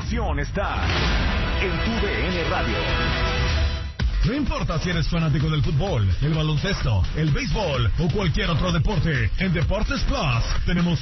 pasión está en tu DN Radio. No importa si eres fanático del fútbol, el baloncesto, el béisbol o cualquier otro deporte, en Deportes Plus tenemos